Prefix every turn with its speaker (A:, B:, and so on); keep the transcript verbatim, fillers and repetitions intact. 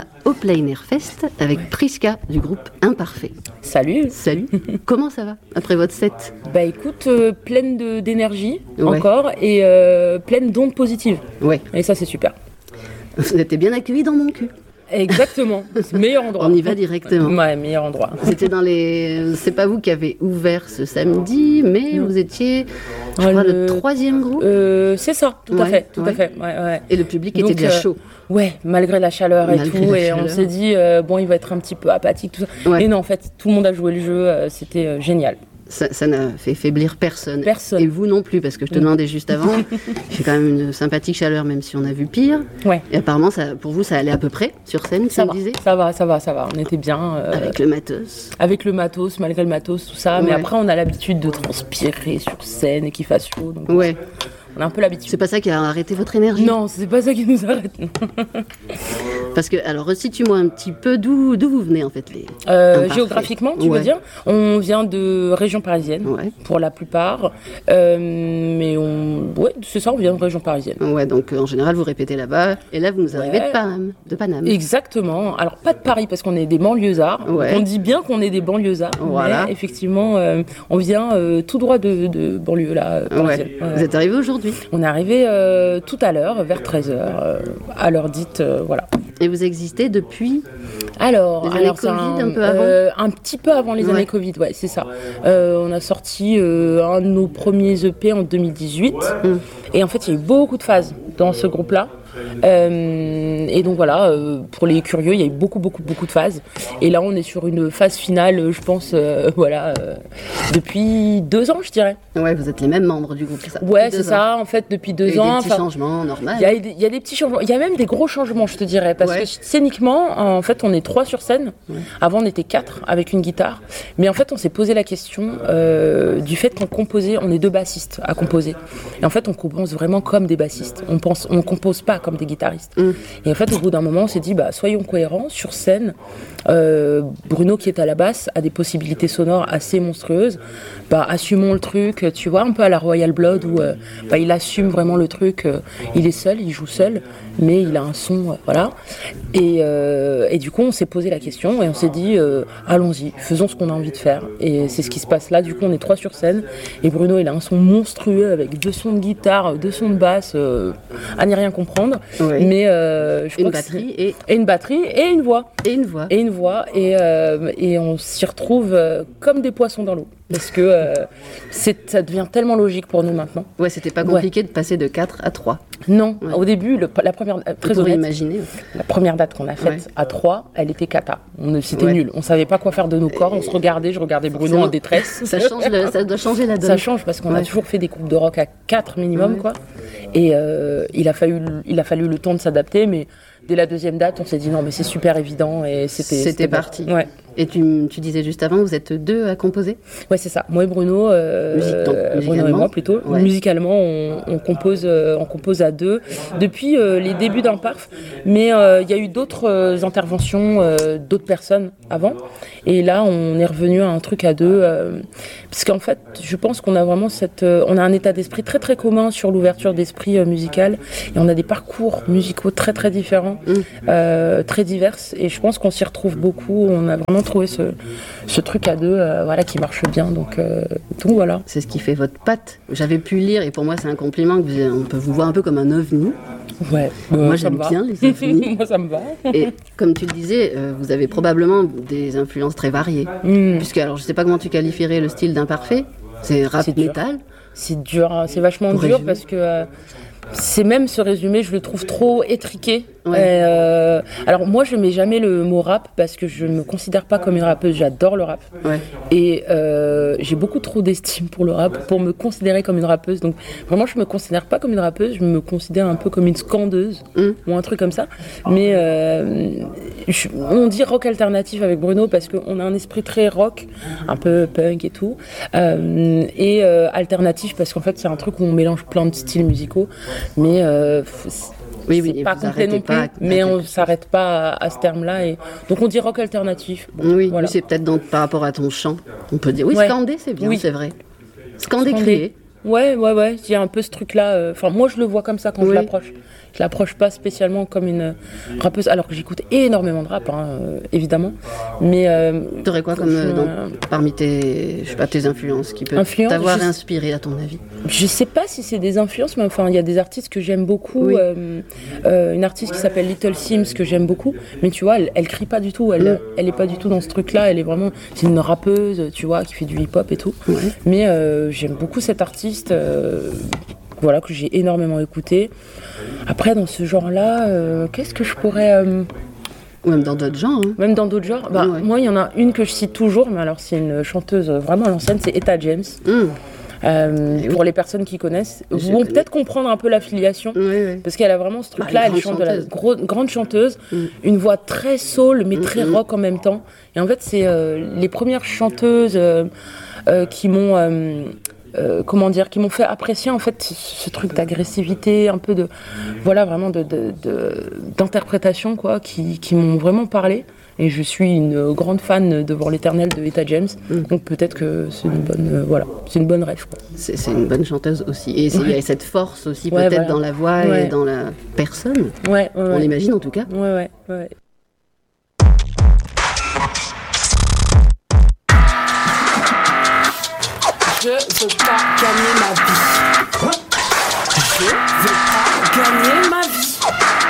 A: là au Plein Air Fest avec ouais. Priska du groupe Imparfait.
B: Salut.
A: Salut. Comment ça va après votre set?
B: Bah écoute, euh, pleine de, d'énergie ouais. encore et euh, pleine d'ondes positives.
A: Ouais.
B: Et ça c'est super.
A: Vous êtes bien accueillis dans mon cul.
B: Exactement, c'est le meilleur endroit.
A: On y va directement.
B: Ouais, meilleur endroit.
A: C'était dans les. C'est pas vous qui avez ouvert ce samedi, mais vous étiez, je crois, le, le troisième groupe.
B: Euh, c'est ça, tout
A: ouais,
B: à fait, tout
A: ouais.
B: à fait. Ouais, ouais.
A: Et le public
B: Donc,
A: était déjà
B: euh,
A: chaud.
B: Ouais, malgré la chaleur malgré et tout, et chaleur. On s'est dit euh, bon, il va être un petit peu apathique, tout ça. Ouais. Et non, en fait, tout le monde a joué le jeu, euh, c'était euh, génial.
A: Ça, ça n'a fait faiblir personne.
B: Personne.
A: Et vous non plus, parce que je te demandais juste avant. J'ai quand même une sympathique chaleur, même si on a vu pire.
B: Ouais.
A: Et apparemment, ça, pour vous, ça allait à peu près sur scène,
B: ça
A: tu
B: va,
A: me disais.
B: Ça va, ça va, ça va. On était bien. Euh,
A: avec le matos.
B: Avec le matos, malgré le matos, tout ça. Ouais. Mais après, on a l'habitude de transpirer sur scène et qu'il fasse chaud. Donc
A: ouais.
B: On a un peu l'habitude.
A: C'est pas ça qui a arrêté votre énergie?
B: Non, c'est pas ça qui nous arrête.
A: Parce que, alors, resitue-moi un petit peu d'où, d'où vous venez, en fait, les
B: euh, géographiquement, tu
A: ouais.
B: veux dire? On vient de région parisienne,
A: ouais.
B: pour la plupart. Euh, mais on... Ouais, c'est ça, on vient de région parisienne.
A: Ouais, donc, en général, vous répétez là-bas. Et là, vous nous arrivez ouais. de Paname. De Paname.
B: Exactement. Alors, pas de Paris, parce qu'on est des banlieusards. Ouais. On dit bien qu'on est des banlieusards. Voilà. Mais, effectivement, euh, on vient euh, tout droit de, de banlieue, là, parisienne.
A: Ouais. Ouais. Vous êtes arrivés aujourd'hui?
B: On est arrivé euh, tout à l'heure, vers treize heures, euh, à l'heure dite, euh, voilà.
A: Et vous existez depuis
B: alors,
A: les années
B: alors
A: Covid,
B: un,
A: un peu avant
B: euh, Un petit peu avant les ouais. années Covid, ouais, c'est ça. Euh, on a sorti euh, un de nos premiers E P en deux mille dix-huit. Mmh. Et en fait, il y a eu beaucoup de phases dans ce groupe-là. Euh, et donc voilà, euh, pour les curieux, il y a eu beaucoup, beaucoup, beaucoup de phases. Et là, on est sur une phase finale, je pense, euh, voilà, euh, depuis deux ans, je dirais.
A: Ouais, vous êtes les mêmes membres du groupe, c'est ça?
B: Ouais, c'est ça, en fait, depuis deux
A: et
B: ans.
A: Des petits changements, normal.
B: Il y, y a des petits changements, il y a même des gros changements, je te dirais, parce ouais. que scéniquement, en fait, on est trois sur scène. Ouais. Avant, on était quatre avec une guitare. Mais en fait, on s'est posé la question euh, du fait qu'on composait, on est deux bassistes à composer. Et en fait, on compose vraiment comme des bassistes. On pense, on compose pas comme des guitaristes. Mm. Et en fait, au bout d'un moment, on s'est dit, bah, soyons cohérents sur scène. Euh, Bruno, qui est à la basse, a des possibilités sonores assez monstrueuses. Bah, assumons le truc, tu vois, un peu à la Royal Blood où euh, bah, il assume vraiment le truc. Euh, il est seul, il joue seul, mais il a un son, euh, voilà. Et, euh, et du coup, on s'est posé la question et on s'est dit, euh, allons-y, faisons ce qu'on a envie de faire. Et c'est ce qui se passe là. Du coup, on est trois sur scène. Et Bruno, il a un son monstrueux avec deux sons de guitare, deux sons de basse, euh, à n'y rien comprendre.
A: Oui.
B: Mais euh, je
A: une
B: crois
A: batterie
B: que
A: et...
B: et une batterie et une voix.
A: Et une voix.
B: Et une voix. Et, euh, et on s'y retrouve euh, comme des poissons dans l'eau. Parce que euh, c'est, ça devient tellement logique pour nous maintenant.
A: Ouais, c'était pas compliqué ouais. de passer de quatre à trois.
B: Non,
A: ouais.
B: au début, le, la première, très honnête,
A: imaginer.
B: la première date qu'on a faite ouais. à trois, elle était cata. On, c'était ouais. nul. On savait pas quoi faire de nos corps. On se regardait, je regardais Bruno en détresse.
A: Ça change, le, ça doit changer la donne.
B: Ça change parce qu'on ouais. a toujours fait des groupes de rock à quatre minimum, ouais. quoi. Et euh, il a fallu, il a fallu le temps de s'adapter, mais dès la deuxième date, on s'est dit non, mais c'est super évident et c'était.
A: C'était,
B: c'était
A: parti.
B: Ouais.
A: Et tu, tu disais juste avant, vous êtes deux à composer?
B: Ouais, c'est ça. Moi et Bruno, euh,
A: Musique, donc,
B: Bruno et moi plutôt. Ouais. Musicalement, on, on compose, euh, on compose à deux depuis euh, les débuts d'Imparf. Mais il euh, y a eu d'autres euh, interventions, euh, d'autres personnes avant. Et là, on est revenu à un truc à deux, euh, parce qu'en fait, je pense qu'on a vraiment cette, euh, on a un état d'esprit très très commun sur l'ouverture d'esprit euh, musical, et on a des parcours musicaux très très différents, mmh. euh, très divers. Et je pense qu'on s'y retrouve beaucoup. On a vraiment trouvé ce, ce truc à deux, euh, voilà, qui marche bien. Donc, euh, donc voilà.
A: C'est ce qui fait votre patte. J'avais pu lire, et pour moi c'est un compliment, que vous, on peut vous voir un peu comme un ovni.
B: Ouais.
A: Euh, moi
B: j'aime
A: bien les ovnis.
B: Moi ça me va.
A: Et comme tu le disais, euh, vous avez probablement des influences très variées. Mm. Puisque alors je sais pas comment tu qualifierais le style d'Imparfait. C'est rap
B: c'est
A: metal.
B: C'est dur, hein. C'est vachement
A: Pour
B: dur
A: résumer.
B: Parce que euh, c'est même ce résumé, je le trouve trop étriqué.
A: Ouais.
B: Et euh, alors moi je mets jamais le mot rap parce que je ne me considère pas comme une rappeuse, j'adore le rap.
A: Ouais.
B: Et euh, j'ai beaucoup trop d'estime pour le rap pour me considérer comme une rappeuse. Donc vraiment je me considère pas comme une rappeuse, je me considère un peu comme une scandeuse mm. ou un truc comme ça. Mais euh, je, on dit rock alternatif avec Bruno parce qu'on a un esprit très rock, un peu punk et tout. Euh, et euh, alternatif parce qu'en fait c'est un truc où on mélange plein de styles musicaux. Mais euh,
A: oui, oui,
B: c'est pas complet non plus, mais on ne s'arrête pas à, à ce terme-là. Et... donc on dit rock alternatif. Bon,
A: oui,
B: voilà.
A: oui, c'est peut-être donc, par rapport à ton chant. On peut dire, oui,
B: ouais.
A: scander, c'est bien,
B: oui.
A: c'est vrai. Scander,
B: Scander.
A: crier.
B: Ouais, ouais, ouais. Il y a un peu ce truc-là. Enfin, euh, moi, je le vois comme ça quand oui. je l'approche. Je l'approche pas spécialement comme une rappeuse, alors que j'écoute énormément de rap, hein, euh, évidemment. Mais euh,
A: t'aurais quoi comme euh, dans, parmi tes, je sais pas, tes influences qui peuvent t'avoir je... inspiré à ton avis?
B: Je sais pas si c'est des influences, mais enfin, il y a des artistes que j'aime beaucoup. Oui. Euh, euh, une artiste qui s'appelle Little Sims que j'aime beaucoup, mais tu vois, elle, elle crie pas du tout. Elle, mm. elle est pas du tout dans ce truc-là. Elle est vraiment, c'est une rappeuse, tu vois, qui fait du hip-hop et tout. Ouais. Mais euh, j'aime beaucoup cette artiste. Euh, Voilà, que j'ai énormément écouté. Après, dans ce genre-là, euh, qu'est-ce que je pourrais... Euh...
A: Même dans d'autres genres. Hein.
B: Même dans d'autres genres. Bah, ouais. Moi, il y en a une que je cite toujours, mais alors c'est une chanteuse vraiment à l'ancienne, c'est Etta James. Mm. Euh, pour oui. les personnes qui connaissent, je vont connais. peut-être comprendre un peu l'affiliation, oui, oui. parce qu'elle a vraiment ce truc-là, bah, elle chante chanteuse. de la gros, grande chanteuse, mm. une voix très soul, mais mm, très mm. rock en même temps. Et en fait, c'est euh, les premières chanteuses euh, euh, qui m'ont... Euh, Euh, comment dire, qui m'ont fait apprécier en fait ce truc d'agressivité, un peu de, voilà, vraiment de, de, de, d'interprétation quoi, qui, qui m'ont vraiment parlé. Et je suis une grande fan de Voir l'Éternel de Etta James, mm. donc peut-être que c'est une bonne, euh, voilà, c'est une bonne rêve. Quoi.
A: C'est, c'est une bonne chanteuse aussi, et il y a cette force aussi ouais, peut-être voilà. dans la voix ouais. et dans la personne. Ouais, ouais, on ouais. l'imagine en tout cas.
B: Ouais, ouais, ouais. Je veux pas gagner ma vie. Je veux pas gagner